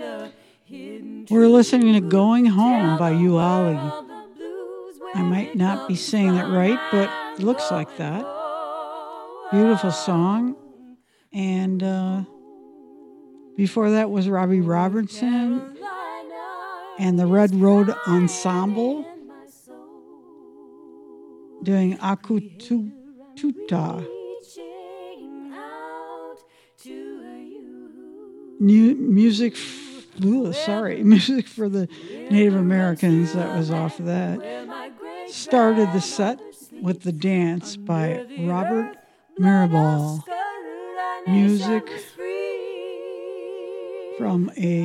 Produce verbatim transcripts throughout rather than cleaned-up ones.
We're listening to Going Home by Uali. I might not be saying that right, but it looks like that. Beautiful song. And uh, before that was Robbie Robertson and the Red Road Ensemble doing Akututa. New music, f- ooh, sorry, music for the Native Americans. That was off of that. Started the set with The Dance by Robert Mirabal. Music from a,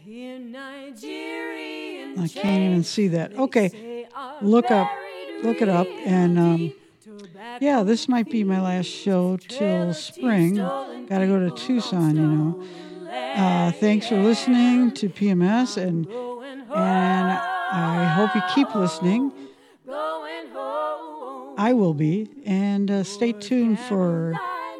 I can't even see that. Okay, look up, look it up, and um, yeah, this might be my last show till spring. Got to go to Tucson, you know. Uh, thanks for listening to P M S, and and I hope you keep listening. I will be, and uh, stay tuned for.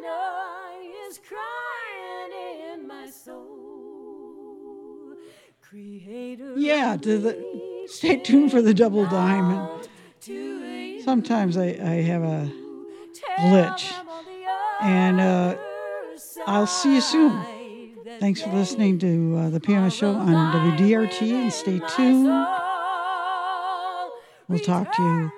Yeah, to the stay tuned for the Double Diamond. Sometimes I, I have a glitch, and uh, I'll see you soon. Thanks for listening to uh, the P M S Show on W D R T, and stay tuned. We'll talk to you